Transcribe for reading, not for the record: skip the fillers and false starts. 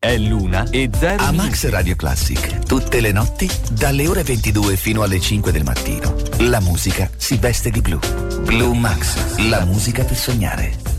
È l'1:0. A Max Radio Classic, tutte le notti, dalle ore 22 fino alle 5 del mattino, la musica si veste di blu. Blu Max, la musica per sognare.